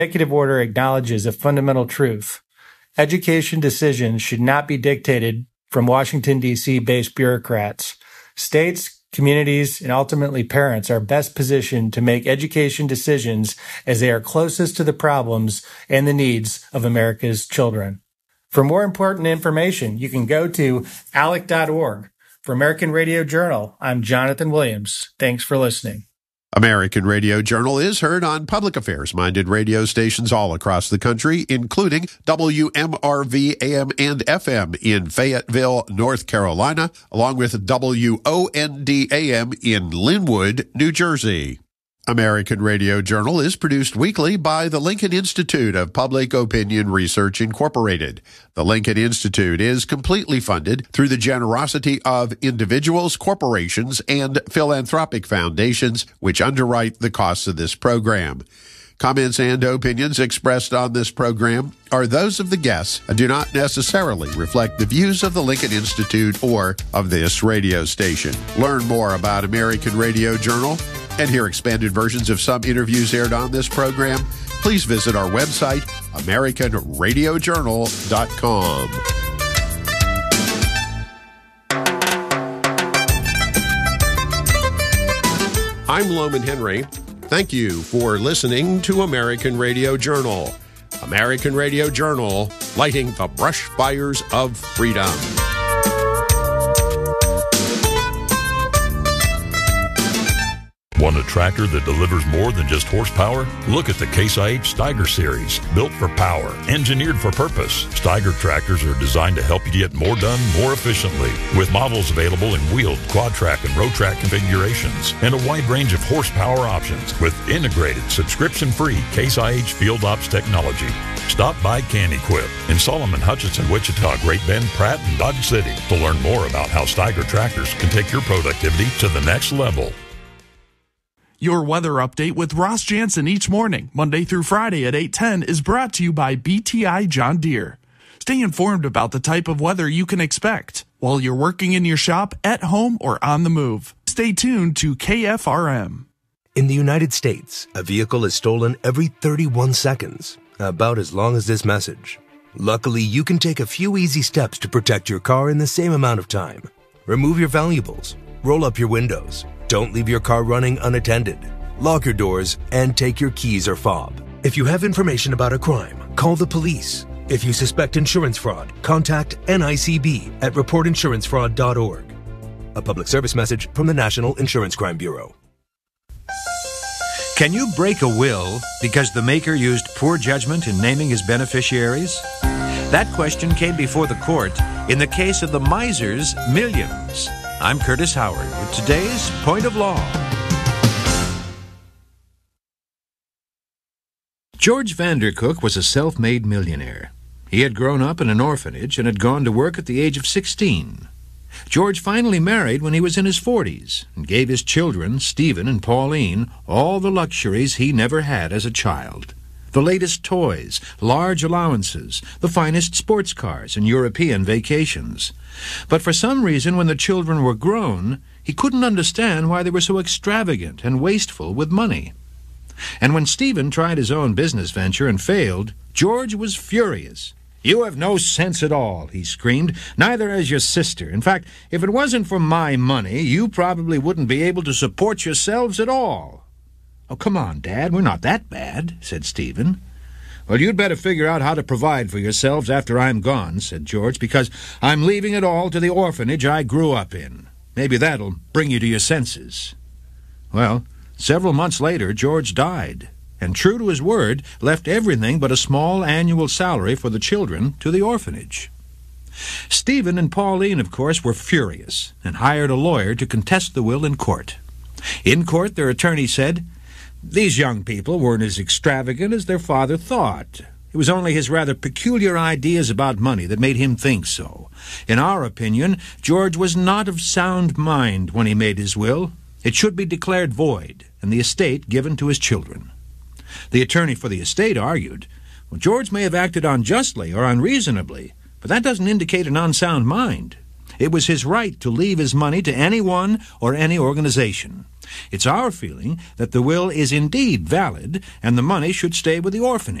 executive order acknowledges a fundamental truth. Education decisions should not be dictated from Washington, D.C. based bureaucrats. States, communities, and ultimately parents are best positioned to make education decisions as they are closest to the problems and the needs of America's children. For more important information, you can go to ALEC.org. For American Radio Journal, I'm Jonathan Williams. Thanks for listening. American Radio Journal is heard on public affairs-minded radio stations all across the country, including WMRV AM and FM in Fayetteville, North Carolina, along with WOND AM in Linwood, New Jersey. American Radio Journal is produced weekly by the Lincoln Institute of Public Opinion Research, Incorporated. The Lincoln Institute is completely funded through the generosity of individuals, corporations, and philanthropic foundations, which underwrite the costs of this program. Comments and opinions expressed on this program are those of the guests and do not necessarily reflect the views of the Lincoln Institute or of this radio station. Learn more about American Radio Journal and hear expanded versions of some interviews aired on this program. Please visit our website, AmericanRadioJournal.com. I'm Loman Henry. Thank you for listening to American Radio Journal. American Radio Journal, lighting the brush fires of freedom. Want a tractor that delivers more than just horsepower? Look at the Case IH Steiger series. Built for power, engineered for purpose. Steiger tractors are designed to help you get more done more efficiently. With models available in wheeled, quad track, and road track configurations. And a wide range of horsepower options with integrated, subscription-free Case IH Field Ops technology. Stop by Can Equip in Solomon, Hutchinson, Wichita, Great Bend, Pratt, and Dodge City to learn more about how Steiger tractors can take your productivity to the next level. Your weather update with Ross Jansen each morning, Monday through Friday at 8:10, is brought to you by BTI John Deere. Stay informed about the type of weather you can expect while you're working in your shop, at home, or on the move. Stay tuned to KFRM. In the United States, a vehicle is stolen every 31 seconds, about as long as this message. Luckily, you can take a few easy steps to protect your car in the same amount of time. Remove your valuables, roll up your windows, don't leave your car running unattended, lock your doors, and take your keys or fob. If you have information about a crime, call the police. If you suspect insurance fraud, contact NICB at reportinsurancefraud.org. A public service message from the National Insurance Crime Bureau. Can you break a will because the maker used poor judgment in naming his beneficiaries? That question came before the court in the case of the Misers' Millions. I'm Curtis Howard with today's Point of Law. George Vandercook was a self-made millionaire. He had grown up in an orphanage and had gone to work at the age of 16. George finally married when he was in his 40s and gave his children, Stephen and Pauline, all the luxuries he never had as a child. The latest toys, large allowances, the finest sports cars, and European vacations. But for some reason, when the children were grown, he couldn't understand why they were so extravagant and wasteful with money. And when Stephen tried his own business venture and failed, George was furious. "You have no sense at all," he screamed. "Neither has your sister. In fact, if it wasn't for my money, you probably wouldn't be able to support yourselves at all." "Oh, come on, Dad, we're not that bad," said Stephen. "Well, you'd better figure out how to provide for yourselves after I'm gone," said George, "because I'm leaving it all to the orphanage I grew up in. Maybe that'll bring you to your senses." Well, several months later, George died, and true to his word, left everything but a small annual salary for the children to the orphanage. Stephen and Pauline, of course, were furious and hired a lawyer to contest the will in court. In court, their attorney said, "These young people weren't as extravagant as their father thought. It was only his rather peculiar ideas about money that made him think so. In our opinion, George was not of sound mind when he made his will. It should be declared void and the estate given to his children." The attorney for the estate argued, "Well, George may have acted unjustly or unreasonably, but that doesn't indicate an unsound mind. It was his right to leave his money to anyone or any organization. It's our feeling that the will is indeed valid and the money should stay with the orphanage.